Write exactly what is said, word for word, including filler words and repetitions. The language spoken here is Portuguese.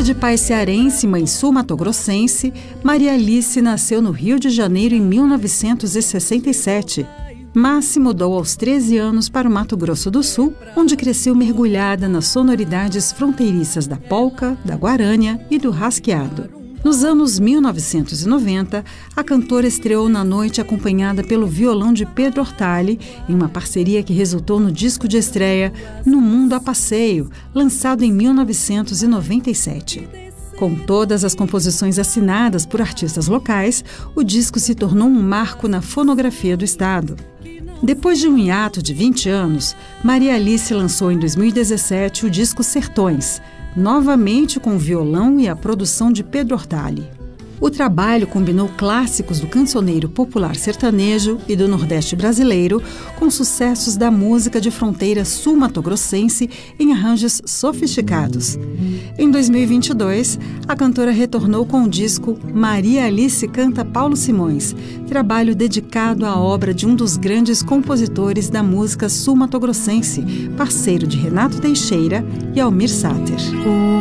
de pai cearense e mãe sul-matogrossense, Maria Alice nasceu no Rio de Janeiro em mil novecentos e sessenta e sete, mas se mudou aos treze anos para o Mato Grosso do Sul, onde cresceu mergulhada nas sonoridades fronteiriças da polca, da guarânia e do rasqueado. Nos anos mil novecentos e noventa, a cantora estreou na noite acompanhada pelo violão de Pedro Hortali, em uma parceria que resultou no disco de estreia No Mundo a Passeio, lançado em mil novecentos e noventa e sete. Com todas as composições assinadas por artistas locais, o disco se tornou um marco na fonografia do estado. Depois de um hiato de vinte anos, Maria Alice lançou em dois mil e dezessete o disco Sertões, novamente com o violão e a produção de Pedro Hortali. O trabalho combinou clássicos do cancioneiro popular sertanejo e do Nordeste brasileiro com sucessos da música de fronteira sul-matogrossense em arranjos sofisticados. Em dois mil e vinte e dois, a cantora retornou com o disco Maria Alice Canta Paulo Simões, trabalho dedicado à obra de um dos grandes compositores da música sul-matogrossense, parceiro de Renato Teixeira e Almir Sater.